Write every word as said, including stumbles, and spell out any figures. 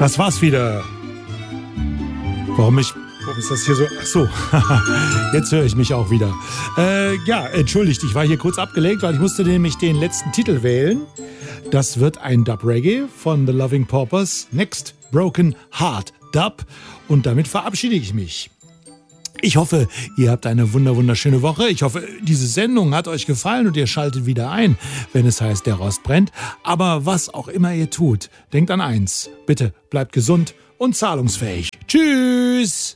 Das war's wieder. Warum ich... Warum ist das hier so? Ach so, jetzt höre ich mich auch wieder. Äh, ja, entschuldigt, ich war hier kurz abgelenkt, weil ich musste nämlich den letzten Titel wählen. Das wird ein Dub-Reggae von The Loving Paupers, Next Broken Heart Dub. Und damit verabschiede ich mich. Ich hoffe, ihr habt eine wunder wunderschöne Woche. Ich hoffe, diese Sendung hat euch gefallen und ihr schaltet wieder ein, wenn es heißt, der Rost brennt. Aber was auch immer ihr tut, denkt an eins. Bitte bleibt gesund und zahlungsfähig. Tschüss!